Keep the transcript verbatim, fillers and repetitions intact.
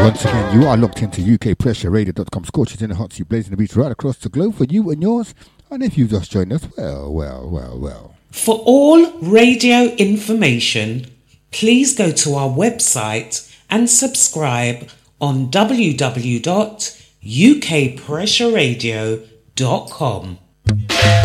Once again, you are locked into U K Pressure Radio dot com. Scorches in the hot seat, blazing the beats right across the globe for you and yours. And if you've just joined us, well, well, well, well. For all radio information, please go to our website and subscribe on w w w dot u k pressure radio dot com.